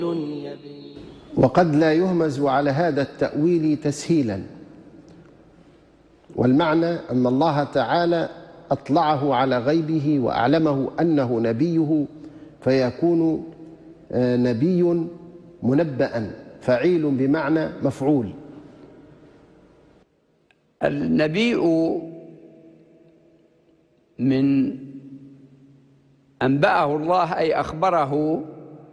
وقد لا يهمز على هذا التأويل تسهيلا، والمعنى أن الله تعالى أطلعه على غيبه وأعلمه أنه نبيه، فيكون نبي منبأ، فعيل بمعنى مفعول. النبي من أنبأه الله أي أخبره،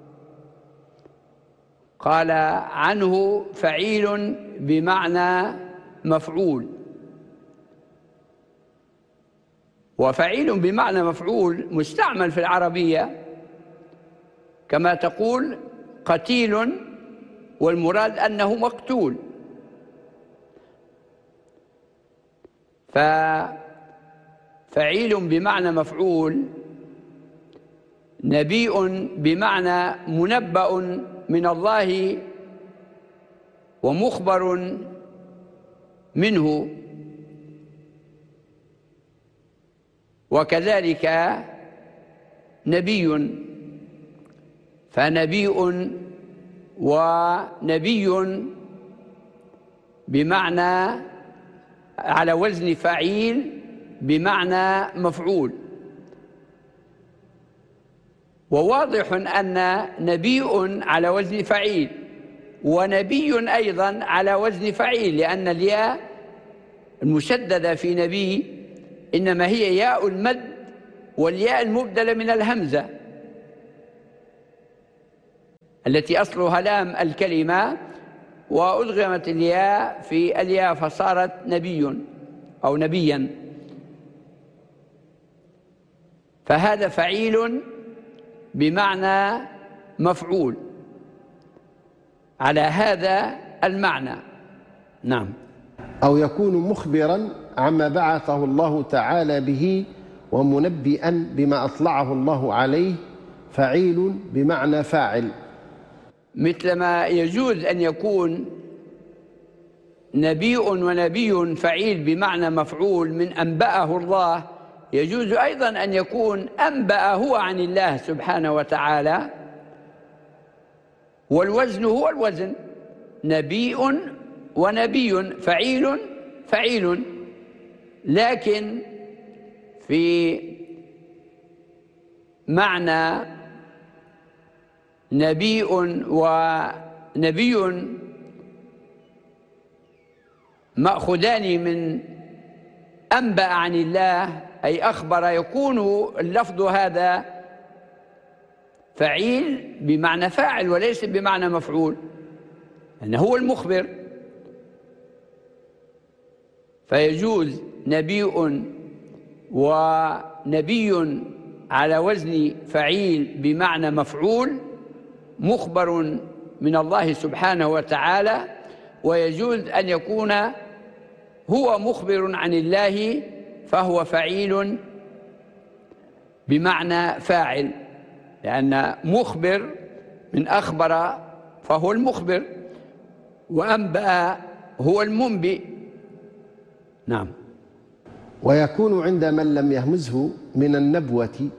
قال عنه فعيل بمعنى مفعول. وفعيل بمعنى مفعول مستعمل في العربية، كما تقول قتيل والمراد أنه مقتول. ففعيل بمعنى مفعول، نبي بمعنى منبأ من الله ومخبر منه، وكذلك نبي، فنبي ونبي بمعنى على وزن فعيل بمعنى مفعول. وواضح أن نبي على وزن فعيل ونبي أيضا على وزن فعيل، لأن الياء المشددة في نبي إنما هي ياء المد والياء المبدلة من الهمزة التي أصلها لام الكلمة، وأدغمت الياء في الياء فصارت نبي أو نبيا. فهذا فعيل بمعنى مفعول على هذا المعنى. نعم. أو يكون مخبرا عما بعثه الله تعالى به ومنبئا بما أطلعه الله عليه، فعيل بمعنى فاعل. مثلما يجوز أن يكون نبي ونبي فعيل بمعنى مفعول من أنبأه الله، يجوز أيضا أن يكون أنبأ هو عن الله سبحانه وتعالى، والوزن هو الوزن، نبي ونبي، فعيل فعيل، لكن في معنى نبي ونبي مأخذان من أنبأ عن الله أي أخبر، يكون اللفظ هذا فعيل بمعنى فاعل وليس بمعنى مفعول، لأنه هو المخبر. فيجوز نبي ونبي على وزن فعيل بمعنى مفعول مخبر من الله سبحانه وتعالى، ويجوز أن يكون هو مخبر عن الله فهو فعيل بمعنى فاعل، لأن مخبر من أخبر فهو المخبر، وأنبأ هو المنبئ. نعم. ويكون عند من لم يهمزه من النبوة.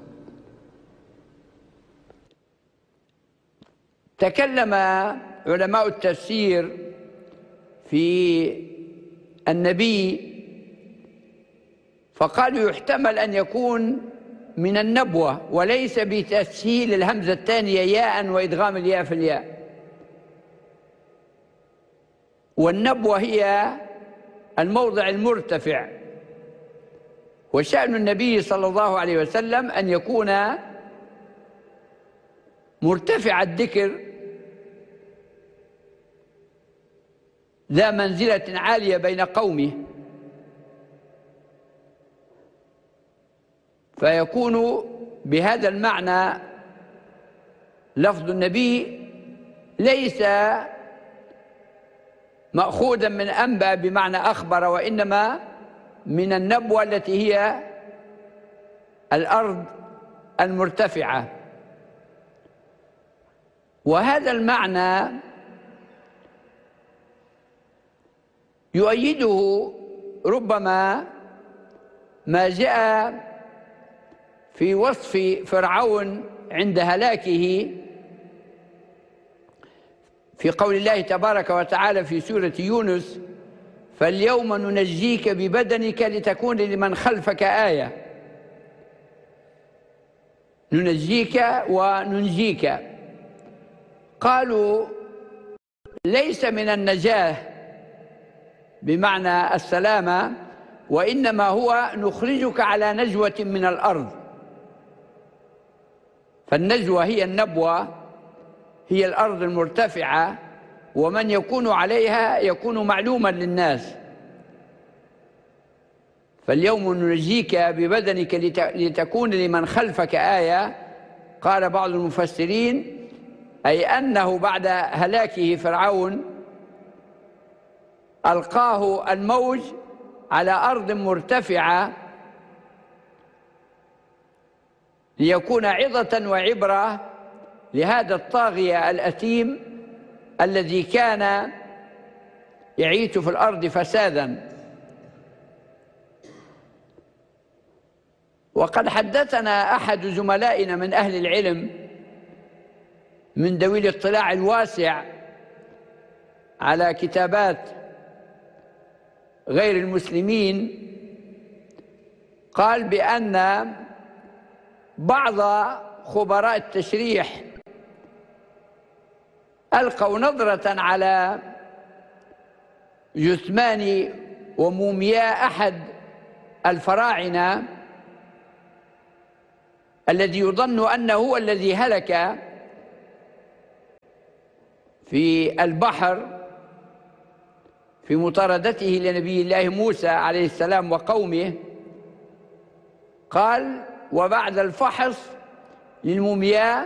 تكلم علماء التفسير في النبي فقالوا يحتمل أن يكون من النبوة وليس بتسهيل الهمزة الثانية ياء وإدغام الياء في الياء. والنبوة هي الموضع المرتفع، وشأن النبي صلى الله عليه وسلم أن يكون مرتفع الذكر ذا منزلة عالية بين قومه، فيكون بهذا المعنى لفظ النبي ليس مأخوذا من أنبأ بمعنى أخبر، وإنما من النبوة التي هي الأرض المرتفعة. وهذا المعنى يؤيده ربما ما جاء في وصف فرعون عند هلاكه في قول الله تبارك وتعالى في سورة يونس: فاليوم ننجيك ببدنك لتكون لمن خلفك آية. ننجيك وننجيك. قالوا ليس من النجاة بمعنى السلامة، وإنما هو نخرجك على نجوة من الأرض. فالنجوة هي النبوة، هي الأرض المرتفعة، ومن يكون عليها يكون معلوما للناس. فاليوم ننجيك ببدنك لتكون لمن خلفك آية. قال بعض المفسرين أي أنه بعد هلاكه فرعون ألقاه الموج على أرض مرتفعة ليكون عظة وعبرة لهذا الطاغية الأثيم الذي كان يعيث في الأرض فسادا. وقد حدثنا أحد زملائنا من أهل العلم من ذوي الاطلاع الواسع على كتابات غير المسلمين، قال بأن بعض خبراء التشريح ألقوا نظرة على جثمان ومومياء أحد الفراعنة الذي يظن أنه هو الذي هلك في البحر في مطاردته لنبي الله موسى عليه السلام وقومه. قال وبعد الفحص للمومياء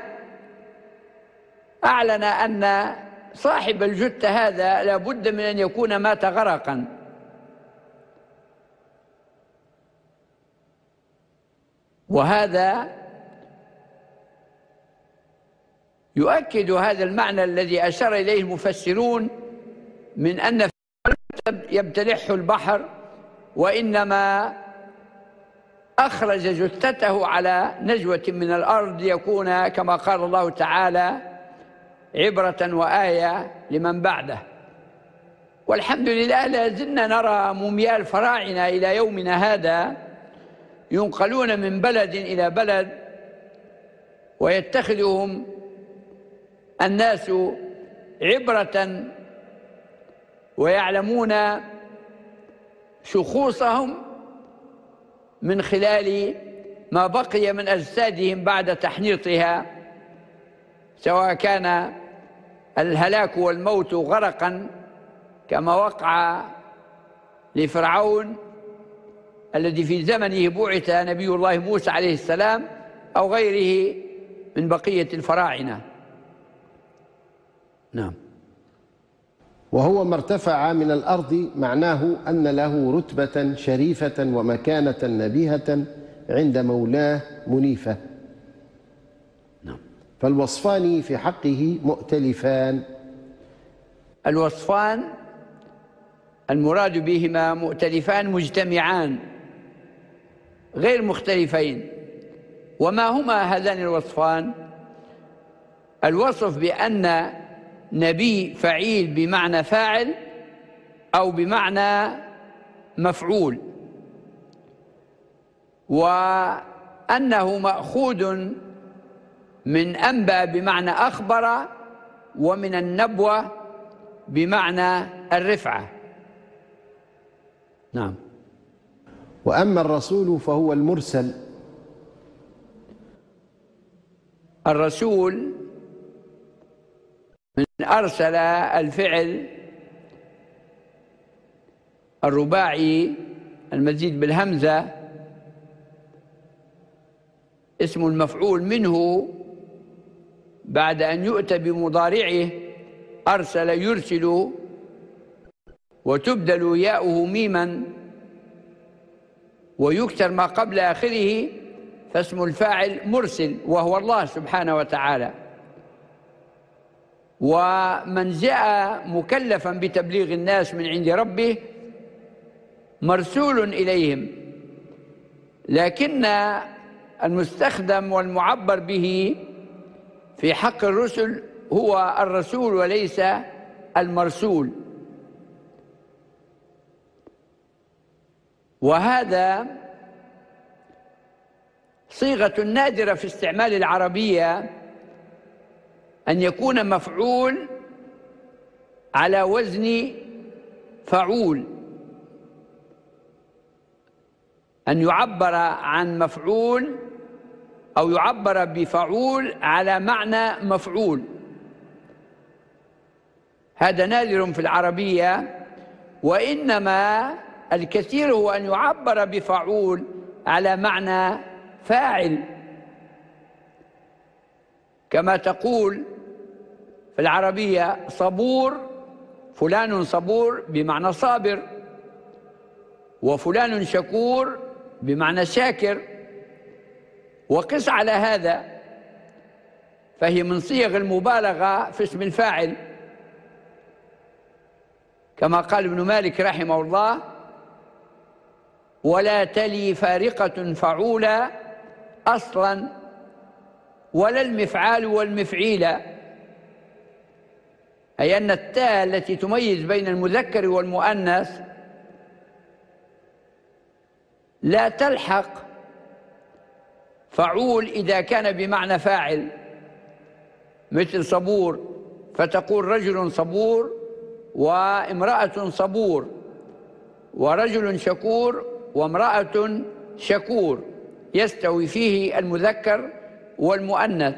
أعلن أن صاحب الجثة هذا لا بد من أن يكون مات غرقا. وهذا يؤكد هذا المعنى الذي أشار إليه المفسرون من أن يبتلعه البحر، وإنما أخرج جثته على نجوة من الأرض ليكون كما قال الله تعالى عبرة وآية لمن بعده. والحمد لله لا زلنا نرى مومياء الفراعنة إلى يومنا هذا ينقلون من بلد إلى بلد، ويتخذهم الناس عبرة ويعلمون شخوصهم من خلال ما بقي من أجسادهم بعد تحنيطها، سواء كان الهلاك والموت غرقا كما وقع لفرعون الذي في زمنه بعث نبي الله موسى عليه السلام، أو غيره من بقية الفراعنة. نعم. وهو ما ارتفع من الأرض معناه أن له رتبة شريفة ومكانة نبيهة عند مولاه منيفة. نعم. فالوصفان في حقه مؤتلفان. الوصفان المراد بهما مؤتلفان مجتمعان غير مختلفين. وما هما هذان الوصفان؟ الوصف بأن نبي فعيل بمعنى فاعل أو بمعنى مفعول، وأنه مأخوذ من أنبأ بمعنى أخبر، ومن النبوة بمعنى الرفعة. نعم. وأما الرسول فهو المرسل. الرسول من أرسل الفعل الرباعي المزيد بالهمزة اسم المفعول منه بعد أن يؤتى بمضارعه أرسل يرسل، وتبدل ياؤه ميما ويكسر ما قبل آخره، فاسم الفاعل مرسل وهو الله سبحانه وتعالى. ومن جاء مكلفا بتبليغ الناس من عند ربه مرسول إليهم، لكن المستخدم والمعبر به في حق الرسل هو الرسول وليس المرسول. وهذا صيغة نادرة في استعمال العربية، أن يكون مفعول على وزن فعول، أن يعبر عن مفعول أو يعبر بفعول على معنى مفعول. هذا نادر في العربية، وإنما الكثير هو أن يعبر بفعول على معنى فاعل، كما تقول في العربية صبور، فلان صبور بمعنى صابر، وفلان شكور بمعنى شاكر. وقس على هذا، فهي من صيغ المبالغة في اسم الفاعل، كما قال ابن مالك رحمه الله: ولا تلي فارقة فعولا أصلا ولا المفعال والمفعيل، أي أن التاء التي تميز بين المذكر والمؤنث لا تلحق فعول إذا كان بمعنى فاعل، مثل صبور، فتقول رجل صبور وامرأة صبور، ورجل شكور وامرأة شكور، يستوي فيه المذكر والمؤنث.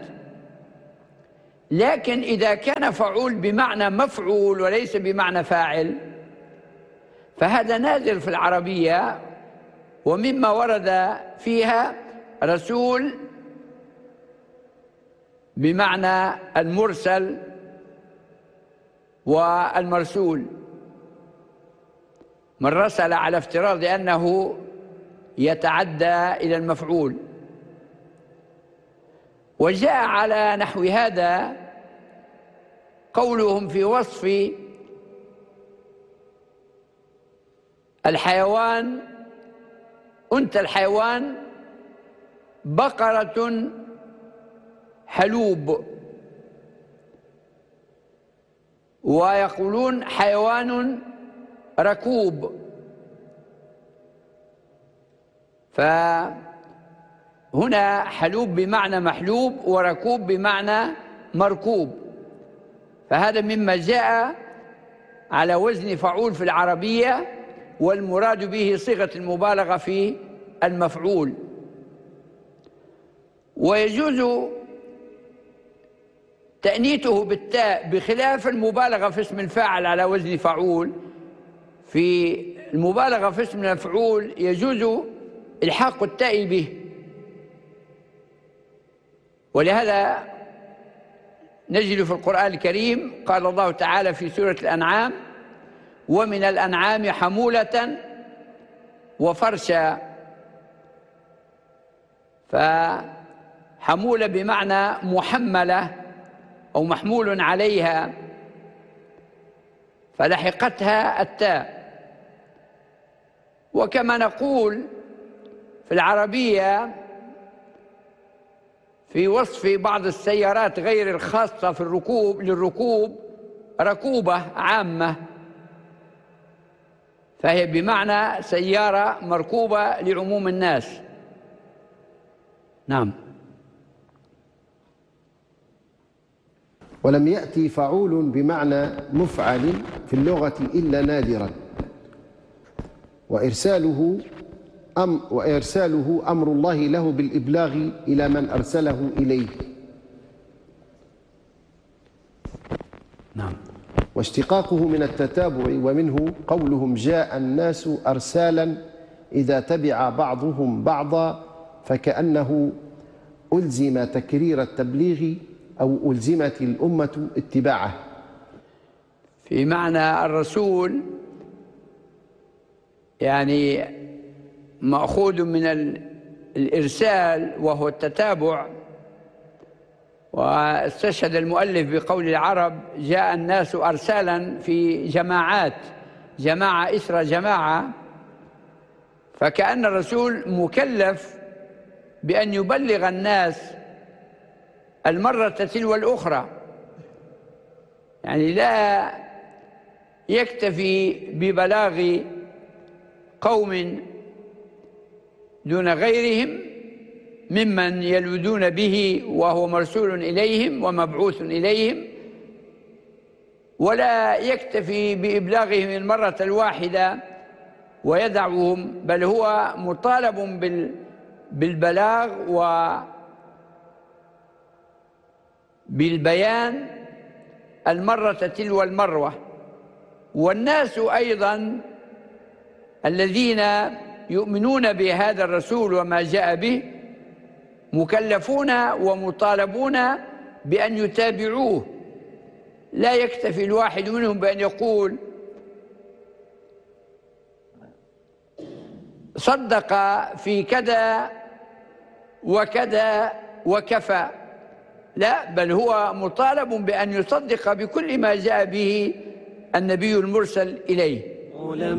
لكن إذا كان فعول بمعنى مفعول وليس بمعنى فاعل، فهذا نادر في العربية، ومما ورد فيها رسول بمعنى المرسل والمرسول، من رسل على افتراض أنه يتعدى إلى المفعول. وجاء على نحو هذا قولهم في وصف الحيوان: أنت الحيوان بقرة حلوب، ويقولون حيوان ركوب. فهنا حلوب بمعنى محلوب، وركوب بمعنى مركوب، فهذا مما جاء على وزن فعول في العربية، والمراد به صيغة المبالغة في المفعول. ويجوز تأنيثه بالتاء بخلاف المبالغة في اسم الفاعل على وزن فعول. في المبالغة في اسم المفعول يجوز إلحاق التاء به، ولهذا نجد في القرآن الكريم قال الله تعالى في سورة الأنعام: ومن الأنعام حمولة وفرشا. فحمولة بمعنى محملة أو محمول عليها، فلحقتها التاء. وكما نقول في العربية في وصف بعض السيارات غير الخاصة في الركوب للركوب: ركوبة عامة، فهي بمعنى سيارة مركوبة لعموم الناس. نعم. ولم يأتي فعول بمعنى مفعل في اللغة إلا نادرا، وإرساله أمر الله له بالإبلاغ إلى من أرسله إليه. نعم. واشتقاقه من التتابع، ومنه قولهم: جاء الناس أرسالا إذا تبع بعضهم بعضا، فكأنه ألزم تكرير التبليغ أو ألزمت الأمة اتباعه. في معنى الرسول يعني مأخوذ من الإرسال وهو التتابع. واستشهد المؤلف بقول العرب: جاء الناس أرسالا في جماعات، جماعة إثر جماعة، فكأن الرسول مكلف بأن يبلغ الناس المرة تلو الأخرى، يعني لا يكتفي ببلاغ قوم دون غيرهم ممن يلوذون به وهو مرسول إليهم ومبعوث إليهم، ولا يكتفي بإبلاغهم المرة الواحدة ويدعوهم، بل هو مطالب بالبلاغ وبالبيان المرة تلو المرة. والناس أيضا الذين يؤمنون بهذا الرسول وما جاء به مكلفون ومطالبون بأن يتابعوه. لا يكتفي الواحد منهم بأن يقول صدق في كذا وكذا وكفى، لا، بل هو مطالب بأن يصدق بكل ما جاء به النبي المرسل إليه.